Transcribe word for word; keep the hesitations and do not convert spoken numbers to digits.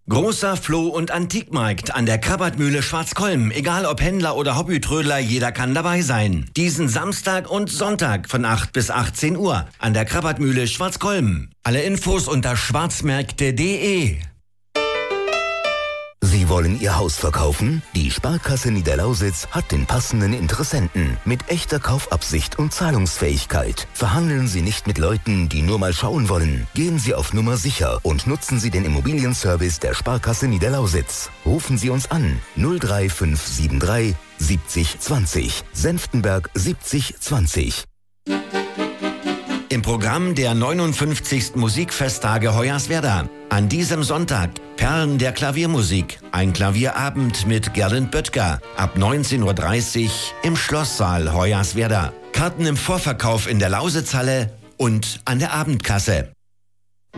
Großer Floh- und Antikmarkt an der Krabbertmühle Schwarzkolm. Egal ob Händler oder Hobbytrödler, jeder kann dabei sein. Diesen Samstag und Sonntag von acht bis achtzehn Uhr an der Krabbertmühle Schwarzkolm. Alle Infos unter schwarzmärkte punkt de. Sie wollen Ihr Haus verkaufen? Die Sparkasse Niederlausitz hat den passenden Interessenten mit echter Kaufabsicht und Zahlungsfähigkeit. Verhandeln Sie nicht mit Leuten, die nur mal schauen wollen. Gehen Sie auf Nummer sicher und nutzen Sie den Immobilienservice der Sparkasse Niederlausitz. Rufen Sie uns an null drei fünf sieben drei siebzig zwanzig, Senftenberg siebzig zwanzig. Im Programm der neunundfünfzigsten Musikfesttage Hoyerswerda. An diesem Sonntag Perlen der Klaviermusik. Ein Klavierabend mit Gerlend Böttger. Ab neunzehn Uhr dreißig im Schlosssaal Hoyerswerda. Karten im Vorverkauf in der Lausitzhalle und an der Abendkasse.